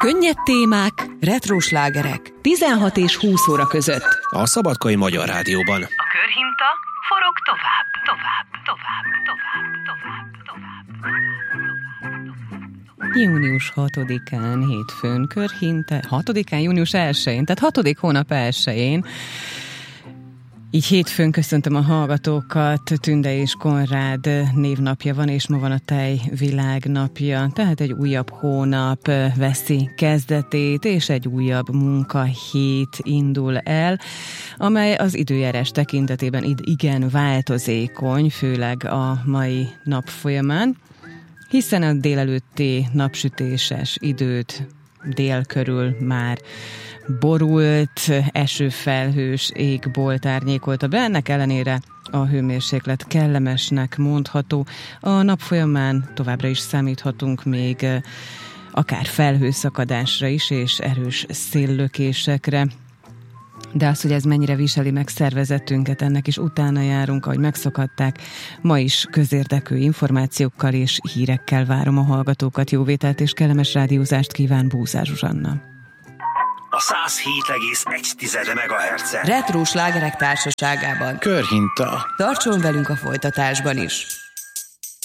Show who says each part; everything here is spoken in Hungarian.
Speaker 1: Könnyed témák, retro slágerek, 16 és 20 óra között.
Speaker 2: A Szabadkai Magyar Rádióban.
Speaker 3: A Körhinta forog tovább.
Speaker 4: Június 6-án, hétfőn Körhinte, 6-án, június 1-én, tehát 6. hónap 1-én. Így hétfőn köszöntöm a hallgatókat, Tünde és Konrád névnapja van, és ma van a Tejvilág napja, tehát egy újabb hónap veszi kezdetét, és egy újabb munkahét indul el, amely az időjárás tekintetében igen változékony, főleg a mai nap folyamán, hiszen a délelőtti napsütéses időt dél körül már borult, esőfelhős égbolt árnyékolta be, ennek ellenére a hőmérséklet kellemesnek mondható. A nap folyamán továbbra is számíthatunk még akár felhőszakadásra is, és erős széllökésekre. De az, hogy ez mennyire viseli meg szervezetünket, ennek is utána járunk, ahogy megszokhatták. Ma is közérdekű információkkal és hírekkel várom a hallgatókat. Jó vételt és kellemes rádiózást kíván Búzár Zsuzsanna.
Speaker 5: A 107,1 MHz-en
Speaker 1: Retro slágerek társaságában.
Speaker 2: Körhinta.
Speaker 1: Tartson velünk a folytatásban is!